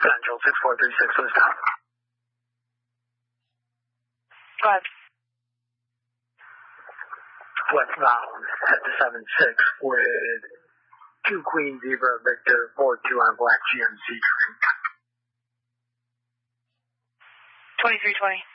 Central 6436, let's stop. Go ahead. Westbound at the 7-6 with 2 Queen Zebra Victor 4-2 on black GMC train. 2320.